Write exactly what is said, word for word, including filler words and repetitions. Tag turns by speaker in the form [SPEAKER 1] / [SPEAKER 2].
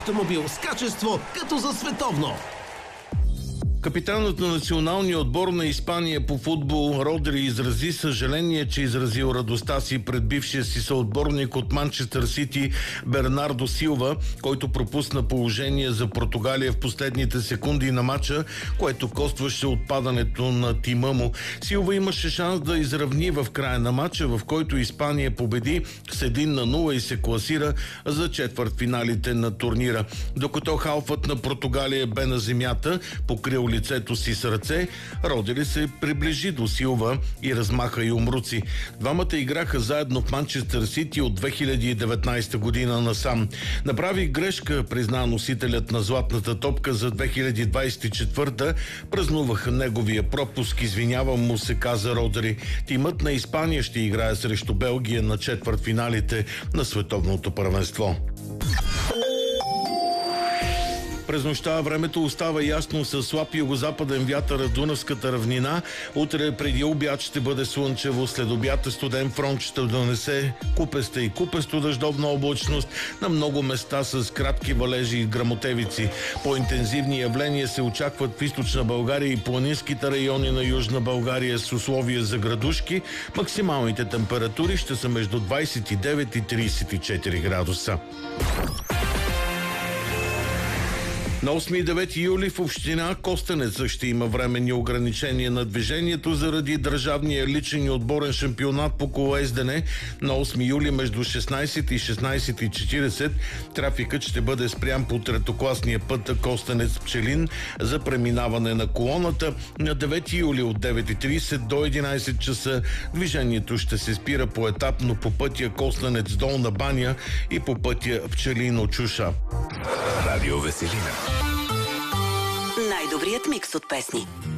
[SPEAKER 1] Автомобил с качество като за световно.
[SPEAKER 2] Капитанът на националния отбор на Испания по футбол Родри изрази съжаление, че изразил радостта си пред бившия си съотборник от Манчестър Сити Бернардо Силва, който пропусна положение за Португалия в последните секунди на матча, което костваше отпадането на тима му. Силва имаше шанс да изравни в края на матча, в който Испания победи с един на нула и се класира за четвъртфиналите на турнира. Докато халфът на Португалия бе на земята, покрил лицето си с ръце, Родри се приближи до Силва и размаха юмруци. Двамата играха заедно в Манчестър Сити от две хиляди и деветнадесета година насам. Направи грешка, призна носителят на златната топка за две хиляди двадесет и четвърта. Празнуваха неговия пропуск, извинявам му се, каза Родри. Тимът на Испания ще играе срещу Белгия на четвъртфиналите на световното първенство. През нощта времето остава ясно с слаб югозападен вятър в Дунавската равнина. Утре преди обяд ще бъде слънчево, след обяд студен фронт ще донесе купеста и купесто дъждовна облачност на много места с кратки валежи и гръмотевици. По-интензивни явления се очакват в източна България и планинските райони на Южна България с условия за градушки. Максималните температури ще са между двадесет и девет и тридесет и четири градуса. На осми и девети юли в община Костенец ще има временни ограничения на движението заради държавния личен и отборен шампионат по колоездене. На осми юли между шестнадесет и шестнадесет и четиридесет трафикът ще бъде спрян по третокласния път Костенец-Пчелин за преминаване на колоната. На девети юли от девет и тридесет до единадесет часа движението ще се спира поетапно по пътя Костенец-Долна баня и по пътя Пчелино-Чуша.
[SPEAKER 3] Радио Веселина.
[SPEAKER 4] Най-добрият микс от песни.